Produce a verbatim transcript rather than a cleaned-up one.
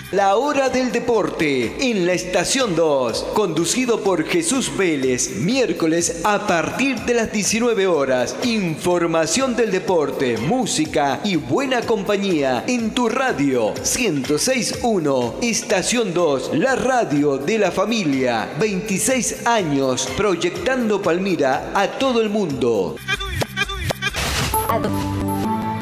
La Hora del Deporte en la Estación dos, conducido por Jesús Vélez, miércoles a partir de las diecinueve horas. Información del deporte, música y buena compañía en tu radio ciento seis punto uno. Estación dos, la radio de la familia. veintiséis años proyectando Palmira a todo el mundo. Ad-